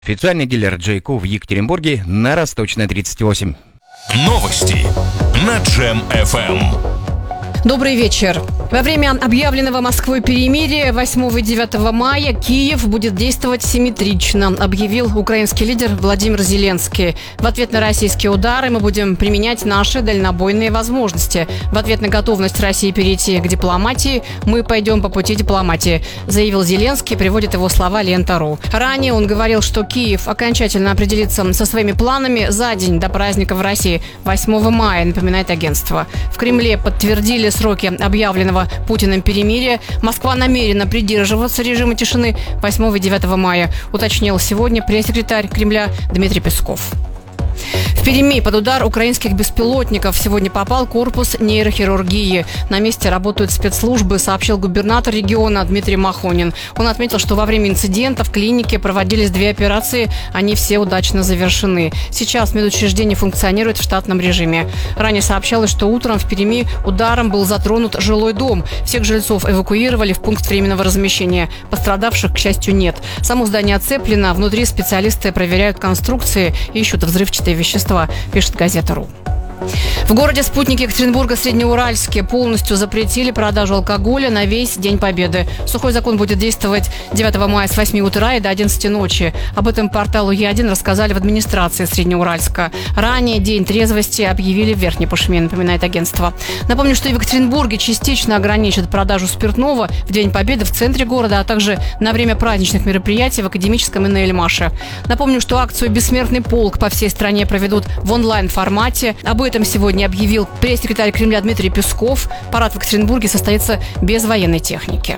Официальный дилер Джейку в Екатеринбурге на Росточной 38. Новости на Джем FM. Добрый вечер. Во время объявленного Москвой перемирия 8 и 9 мая Киев будет действовать симметрично, объявил украинский лидер Владимир Зеленский. В ответ на российские удары мы будем применять наши дальнобойные возможности. В ответ на готовность России перейти к дипломатии мы пойдем по пути дипломатии, заявил Зеленский, приводит его слова Лента.ру. Ранее он говорил, что Киев окончательно определится со своими планами за день до праздника в России 8 мая, напоминает агентство. В Кремле подтвердили сроки объявленного Путиным перемирия. Москва намерена придерживаться режима тишины 8 и 9 мая, уточнил сегодня пресс-секретарь Кремля Дмитрий Песков. В Перми под удар украинских беспилотников сегодня попал корпус нейрохирургии. На месте работают спецслужбы, сообщил губернатор региона Дмитрий Махонин. Он отметил, что во время инцидента в клинике проводились 2 операции, они все удачно завершены. Сейчас медучреждение функционирует в штатном режиме. Ранее сообщалось, что утром в Перми ударом был затронут жилой дом. Всех жильцов эвакуировали в пункт временного размещения. Пострадавших, к счастью, нет. Само здание оцеплено, внутри специалисты проверяют конструкции и ищут взрывчатые вещества, пишет газета.ру. В городе спутнике Екатеринбурга Среднеуральске полностью запретили продажу алкоголя на весь День Победы. Сухой закон будет действовать 9 мая с 8 утра и до 11 ночи. Об этом порталу Е1 рассказали в администрации Среднеуральска. Ранее День трезвости объявили в Верхней Пышме, напоминает агентство. Напомню, что в Екатеринбурге частично ограничат продажу спиртного в День Победы в центре города, а также на время праздничных мероприятий в Академическом и на Эльмаше. Напомню, что акцию «Бессмертный полк» по всей стране проведут в онлайн-формате. Об этом сегодня объявил пресс-секретарь Кремля Дмитрий Песков. Парад в Екатеринбурге состоится без военной техники.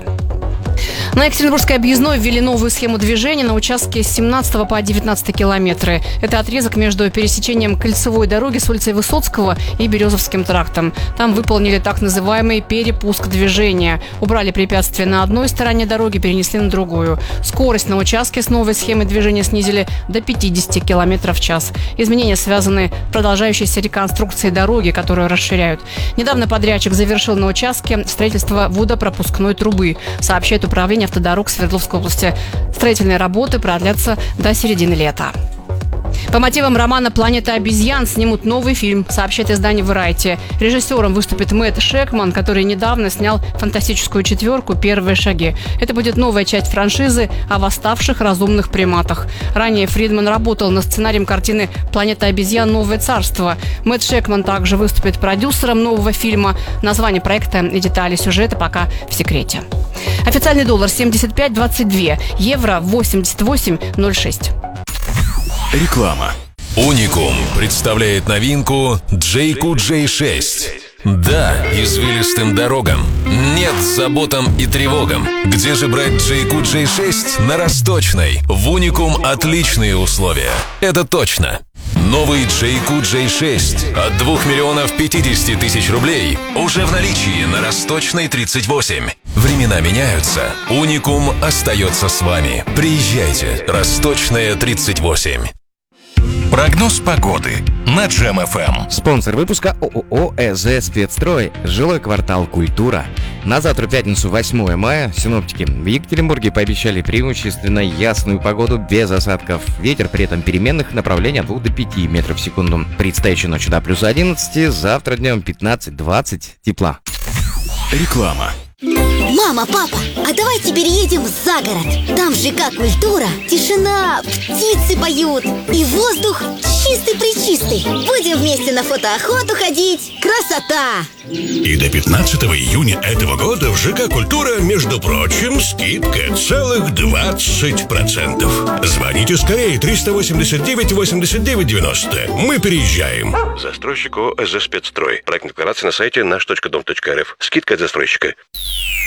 На Екатеринбургской объездной ввели новую схему движения на участке с 17 по 19 километры. Это отрезок между пересечением Кольцевой дороги с улицей Высоцкого и Березовским трактом. Там выполнили так называемый перепуск движения. Убрали препятствия на одной стороне дороги, перенесли на другую. Скорость на участке с новой схемой движения снизили до 50 км в час. Изменения связаны с продолжающейся реконструкцией дороги, которую расширяют. Недавно подрядчик завершил на участке строительство водопропускной трубы, сообщает Управление автодорог Свердловской области. Строительные работы продлятся до середины лета. По мотивам романа «Планета обезьян» снимут новый фильм, сообщает издание Variety. Режиссером выступит Мэтт Шекман, который недавно снял фантастическую четверку «Первые шаги». Это будет новая часть франшизы о восставших разумных приматах. Ранее Фридман работал над сценарием картины «Планета обезьян. Новое царство». Мэтт Шекман также выступит продюсером нового фильма. Название проекта и детали сюжета пока в секрете. Официальный доллар 75.22, евро 88.06. Реклама. Уникум представляет новинку Джейку J6. Да, извилистым дорогам. Нет заботам и тревогам. Где же брать Джейку J6? На Росточной. В Уникум отличные условия. Это точно. Новый Джейку J6 от 2 миллионов 50 тысяч рублей уже в наличии на Росточной 38. Времена меняются. Уникум остается с вами. Приезжайте. Росточная 38. Прогноз погоды на Джем FM. Спонсор выпуска ООО «ЭЗ Спецстрой». Жилой квартал «Культура». На завтра, пятницу, 8 мая, синоптики в Екатеринбурге пообещали преимущественно ясную погоду без осадков. Ветер при этом переменных направлений от 2 до 5 метров в секунду. Предстоящей ночью до плюс 11, завтра днем 15-20 тепла. Реклама. Мама, папа, а давайте переедем за город. Там ЖК «Культура», тишина, птицы поют и воздух чистый-пречистый. Будем вместе на фотоохоту ходить. Красота! И до 15 июня этого года в ЖК «Культура», между прочим, скидка целых 20%. Звоните скорее 389 89 90. Мы переезжаем. Застройщик ООО «ЭЗ Спецстрой». Проект декларации на сайте наш.дом.рф. Скидка от застройщика.